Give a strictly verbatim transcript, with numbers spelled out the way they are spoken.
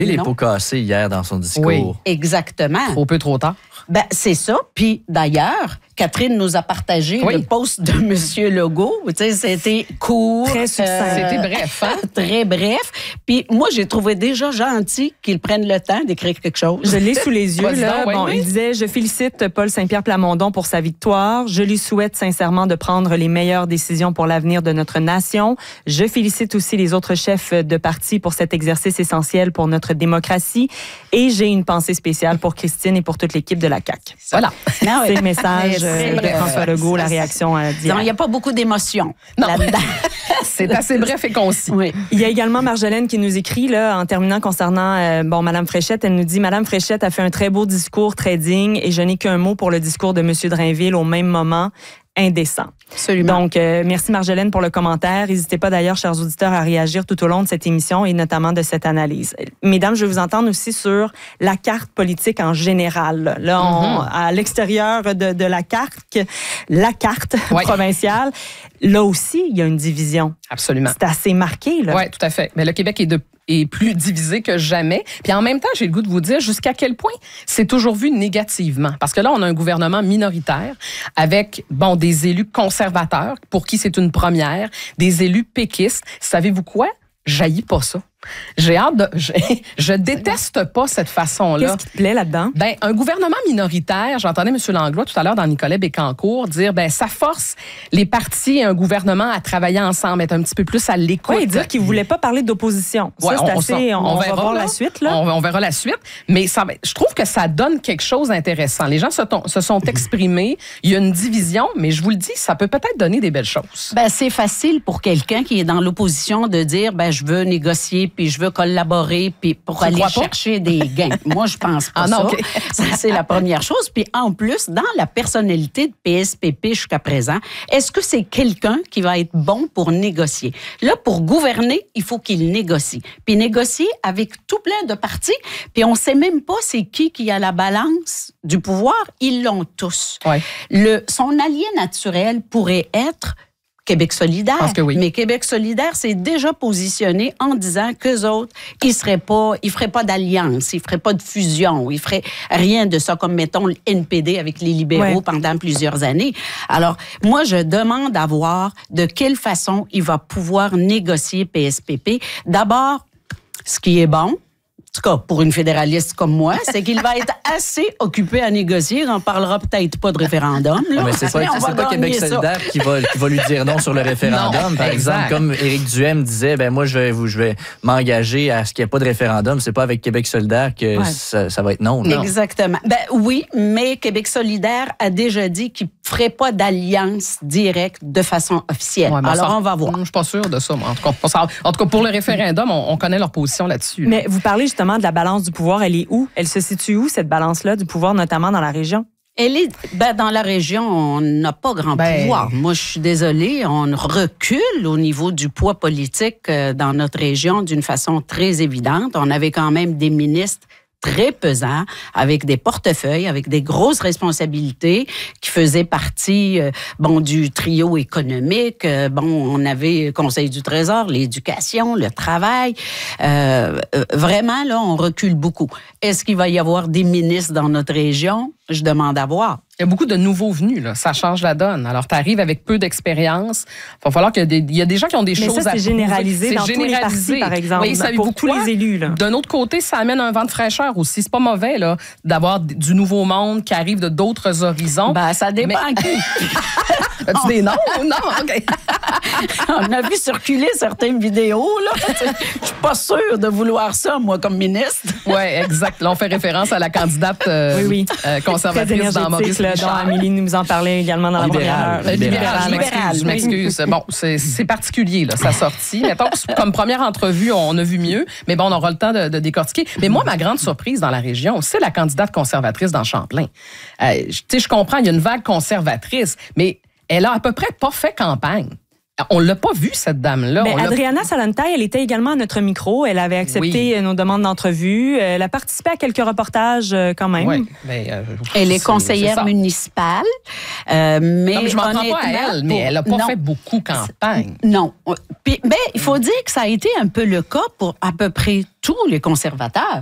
Et les pots cassés hier dans son discours. Oui, exactement. Trop peu, trop tard. Ben, c'est ça. Puis d'ailleurs, Catherine nous a partagé oui. le post de M. Legault. Tu sais, c'était court. Très succinct. Euh, c'était bref, hein? Très bref. Puis moi, j'ai trouvé déjà gentil qu'il prenne le temps d'écrire quelque chose. Je l'ai sous les yeux, là. Oui, bon, oui. Il disait « Je félicite Paul Saint-Pierre Plamondon pour sa victoire. Je lui souhaite sincèrement de prendre les meilleures décisions pour l'avenir de notre nation. Je félicite aussi les autres chefs de parti pour cet exercice essentiel pour notre démocratie. Et j'ai une pensée spéciale pour Christine et pour toute l'équipe de la C A Q. » Voilà. Non, c'est le message c'est de François Legault, la réaction d'hier. Il n'y a pas beaucoup d'émotions là-dedans. C'est assez bref et concis. Oui. Il y a également Marjolaine qui nous écrit, là, en terminant concernant euh, bon, Mme Fréchette. Elle nous dit « Mme Fréchette a fait un très beau discours, très digne, et je n'ai qu'un mot pour le discours de M. Drainville au même moment. Indécent. » Absolument. Donc, euh, merci Marjolaine pour le commentaire. N'hésitez pas d'ailleurs, chers auditeurs, à réagir tout au long de cette émission et notamment de cette analyse. Mesdames, je vais vous entendre aussi sur la carte politique en général. Là, on, mm-hmm. à l'extérieur de, de la carte, la carte oui. provinciale, là aussi, il y a une division. Absolument. C'est assez marqué, là. Oui, tout à fait. Mais le Québec est de est plus divisé que jamais. Puis en même temps, j'ai le goût de vous dire jusqu'à quel point c'est toujours vu négativement. Parce que là, on a un gouvernement minoritaire avec, bon, des élus conservateurs, pour qui c'est une première, des élus péquistes. Savez-vous quoi? J'haïs pas ça. J'ai hâte de... Je, je déteste pas cette façon-là. Qu'est-ce qui te plaît là-dedans? Ben, un gouvernement minoritaire, j'entendais M. Langlois tout à l'heure dans Nicolet Bécancour dire, ben, ça force les partis et un gouvernement à travailler ensemble, être un petit peu plus à l'écoute. Oui, dire qu'ils voulaient pas parler d'opposition. Ça, ouais, c'est on, assez... On, on, on va voir là, la suite, là. On, on verra la suite. Mais ça, je trouve que ça donne quelque chose d'intéressant. Les gens se, ton, se sont exprimés. Il y a une division, mais je vous le dis, ça peut peut-être donner des belles choses. Ben, c'est facile pour quelqu'un qui est dans l'opposition de dire, ben, je veux négocier puis je veux collaborer puis pour tu aller chercher des gains. Moi, je pense pas ah non, ça. Okay. Ça, c'est la première chose. Puis en plus, dans la personnalité de P S P P jusqu'à présent, est-ce que c'est quelqu'un qui va être bon pour négocier? Là, pour gouverner, il faut qu'il négocie. Puis négocier avec tout plein de partis. Puis on sait même pas c'est qui qui a la balance du pouvoir. Ils l'ont tous. Ouais. Le, son allié naturel pourrait être Québec solidaire. Parce que oui. Mais Québec solidaire s'est déjà positionné en disant qu'eux autres, ils seraient pas, ils feraient pas d'alliance, ils feraient pas de fusion, ils feraient rien de ça, comme mettons le N P D avec les libéraux ouais. pendant plusieurs années. Alors, moi, je demande à voir de quelle façon il va pouvoir négocier P S P P. D'abord, ce qui est bon, en tout cas, pour une fédéraliste comme moi, c'est qu'il va être assez occupé à négocier. On ne parlera peut-être pas de référendum. Là. Mais c'est pas, c'est pas Québec solidaire qui va, qui va lui dire non sur le référendum. Non, par exact. exemple, comme Éric Duhaime disait, ben moi, je vais, je vais m'engager à ce qu'il n'y ait pas de référendum. C'est pas avec Québec solidaire que ouais. ça, ça va être non. non. Exactement. Ben oui, mais Québec solidaire a déjà dit qu'il ne ferait pas d'alliance directe de façon officielle. Ouais, Alors, ça, on va voir. Je ne suis pas sûre de ça. Moi. En, tout cas, en tout cas, pour le référendum, on, on connaît leur position là-dessus. Là. Mais vous parlez justement de la balance du pouvoir. Elle est où? Elle se situe où, cette balance-là du pouvoir, notamment dans la région? Elle est, ben, dans la région, on n'a pas grand ben... pouvoir. Moi, je suis désolée, on recule au niveau du poids politique dans notre région d'une façon très évidente. On avait quand même des ministres très pesant, avec des portefeuilles, avec des grosses responsabilités, qui faisaient partie, euh, bon, du trio économique. Euh, bon, on avait le Conseil du Trésor, l'éducation, le travail. Euh, euh, vraiment, là, on recule beaucoup. Est-ce qu'il va y avoir des ministres dans notre région? Je demande à voir. Il y a beaucoup de nouveaux venus, là. Ça change la donne. Alors, tu arrives avec peu d'expérience. Il va falloir qu'il y ait des, il y a des gens qui ont des Mais choses ça, à c'est généralisé c'est dans généralisé. Tous les partis, par exemple. Oui, savez-vous pour tous quoi? les élus. Là. D'un autre côté, ça amène un vent de fraîcheur aussi. C'est pas mauvais, là, d'avoir du nouveau monde qui arrive de d'autres horizons. Ben, ça dépend Mais... qui. As-tu des noms ou non? OK. On a vu circuler certaines vidéos, là. Je suis pas sûre de vouloir ça, moi, comme ministre. Oui, exact. Là, on fait référence à la candidate euh, oui, oui. Euh, conservatrice dans Maurice là, dont Amélie nous en parlait également dans libéral, la première heure. Libéral, libéral, je m'excuse. Bon, c'est, c'est particulier, là, sa sortie. Mettons, comme première entrevue, on a vu mieux, mais bon, on aura le temps de, de décortiquer. Mais moi, ma grande surprise dans la région, c'est la candidate conservatrice dans Champlain. Euh, tu sais, je comprends, il y a une vague conservatrice, mais elle a à peu près pas fait campagne. On l'a pas vue, cette dame-là. Ben, Adriana Salantaï, elle était également à notre micro. Elle avait accepté oui. nos demandes d'entrevue. Elle a participé à quelques reportages quand même. Oui. Ben, euh, elle est conseillère est municipale. Euh, mais non, mais je m'en prends pas à elle, mais elle n'a pas non. fait beaucoup campagne. Non. Puis, ben, il faut dire que ça a été un peu le cas pour à peu près tous les conservateurs.